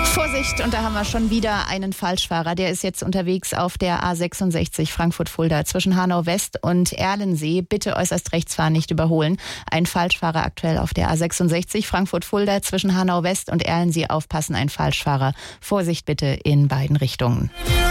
Vorsicht, und da haben wir schon wieder einen Falschfahrer. Der ist jetzt unterwegs auf der A66 Frankfurt-Fulda zwischen Hanau-West und Erlensee. Bitte äußerst rechts fahren, nicht überholen. Ein Falschfahrer aktuell auf der A66 Frankfurt-Fulda zwischen Hanau-West und Erlensee. Aufpassen, ein Falschfahrer. Vorsicht bitte in beiden Richtungen.